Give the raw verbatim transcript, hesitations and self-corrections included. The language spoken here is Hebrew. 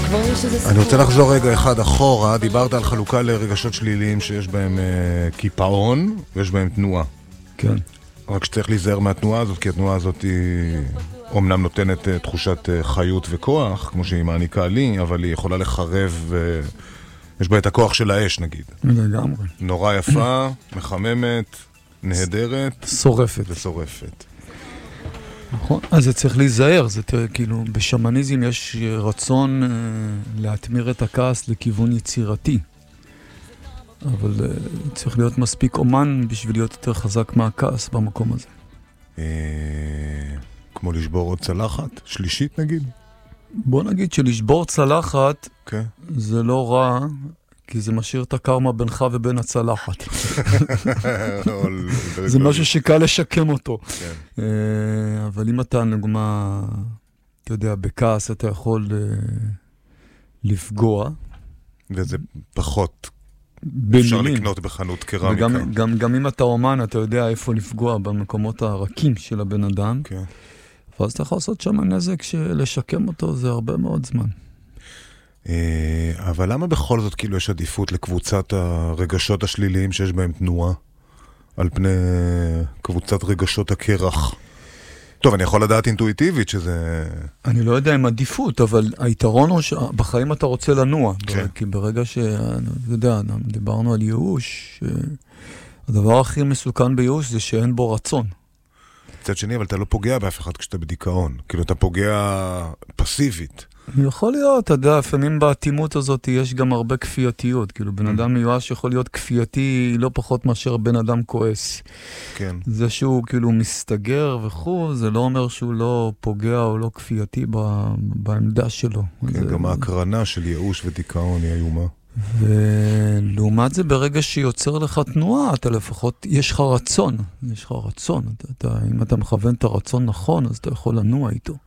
כבר יש איזה סיפור. אני רוצה לחזור רגע אחד אחורה. דיברת על חלוקה לרגשות שליליים שיש בהם אה, קיפאון ויש בהם תנועה. כן. רק שצריך להיזהר מהתנועה הזאת, כי התנועה הזאת היא אומנם נותנת uh, תחושת uh, חיות וכוח, כמו שהיא מעניקה לי, אבל היא יכולה לחרב, uh, יש בה את הכוח של האש נגיד. לגמרי. נורא יפה, מחממת, נהדרת. שורפת. ושורפת. נכון. אז זה צריך להיזהר, זה תראה, כאילו, בשמניזם יש רצון uh, להתמיר את הכעס לכיוון יצירתי. אבל uh, צריך להיות מספיק אומן בשביל להיות יותר חזק מהכעס במקום הזה. אה, כמו לשבור עוד צלחת, שלישית נגיד? בוא נגיד שלשבור צלחת כן. זה לא רע, כי זה משאיר את הקרמה בינך ובין הצלחת. זה משהו שקל לשקם אותו. כן. אה, אבל אם אתה נגמה, אתה יודע, בכעס אתה יכול אה, לפגוע. וזה פחות במילים. אפשר לקנות בחנות קרמיקה. וגם גם, גם אם אתה אומן, אתה יודע איפה לפגוע במקומות הרכים של הבן אדם. כן. ואז אתה יכול לעשות שם נזק שלשקם אותו זה הרבה מאוד זמן. אבל למה בכל זאת כאילו יש עדיפות לקבוצת הרגשות השליליים שיש בהם תנועה על פני קבוצת רגשות הקרח? טוב, אני יכול לדעת אינטואיטיבית שזה... אני לא יודע אם עדיפות, אבל היתרון הוא שבחיים אתה רוצה לנוע. כן. כי ברגע ש... אתה יודע, דיברנו על ייאוש, הדבר הכי מסוכן בייאוש זה שאין בו רצון. קצת שני, אבל אתה לא פוגע באף אחד כשאתה בדיכאון. כאילו, אתה פוגע פסיבית. יכול להיות, אתה יודע, לפעמים באטימות הזאת יש גם הרבה כפייתיות. כאילו, בן אדם מיואש יכול להיות כפייתי לא פחות מאשר בן אדם כועס. כן. זה שהוא כאילו מסתגר וכו', זה לא אומר שהוא לא פוגע או לא כפייתי בעמדה שלו. כן, זה... גם ההקרנה של ייאוש ודיכאון היא איומה. ולעומת זה, ברגע שיוצר לך תנועה, אתה לפחות, יש לך רצון. יש לך רצון. אתה, אתה, אם אתה מכוון את הרצון נכון, אז אתה יכול לנוע איתו.